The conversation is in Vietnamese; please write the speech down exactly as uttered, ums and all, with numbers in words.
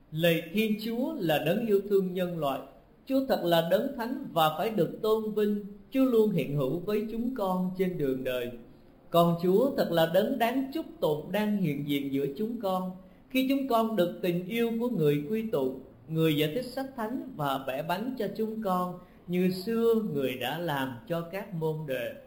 Lạy Thiên Chúa là đấng yêu thương nhân loại, Chúa thật là đấng thánh và phải được tôn vinh. Chúa luôn hiện hữu với chúng con trên đường đời. Còn Chúa thật là đấng đáng chúc tụng, đang hiện diện giữa chúng con. Khi chúng con được tình yêu của người quy tụ, người giải thích sách thánh và bẻ bánh cho chúng con, như xưa người đã làm cho các môn đệ.